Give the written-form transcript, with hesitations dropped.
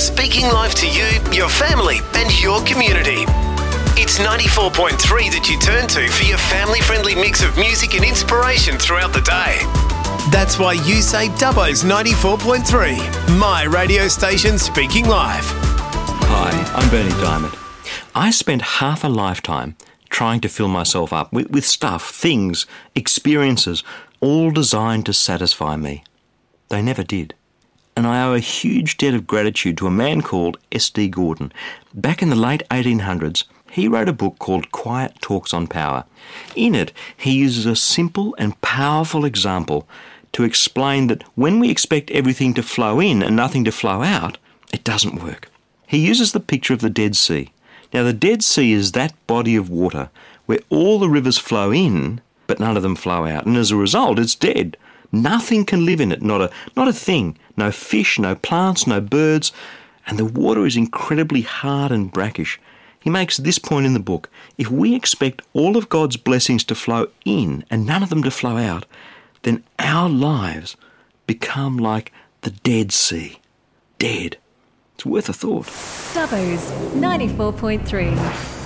speaking life to you, your family and your community. It's 94.3 that you turn to for your family-friendly mix of music and inspiration throughout the day. That's why you say Dubbo's 94.3, my radio station speaking live. Hi, I'm Bernie Diamond. I spent half a lifetime trying to fill myself up with stuff, things, experiences, all designed to satisfy me. They never did. And I owe a huge debt of gratitude to a man called S.D. Gordon. Back in the late 1800s, he wrote a book called Quiet Talks on Power. In it, he uses a simple and powerful example to explain that when we expect everything to flow in and nothing to flow out, it doesn't work. He uses the picture of the Dead Sea. Now, the Dead Sea is that body of water where all the rivers flow in, but none of them flow out. And as a result, it's dead. Nothing can live in it, not a thing. No fish, no plants, no birds. And the water is incredibly hard and brackish. He makes this point in the book. If we expect all of God's blessings to flow in and none of them to flow out, then our lives become like the Dead Sea. Dead. It's worth a thought. Dubbo's 94.3.